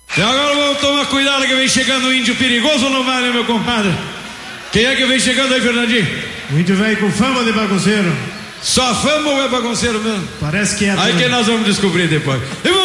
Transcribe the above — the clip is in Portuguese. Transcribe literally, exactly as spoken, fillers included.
E agora vamos tomar cuidado que vem chegando um índio perigoso ou não vai, né, meu compadre? Quem é que vem chegando aí, Fernandinho? O índio velho com fama de bagunceiro. Só fama ou é bagunceiro mesmo? Parece que é. Aí que nós vamos descobrir depois. E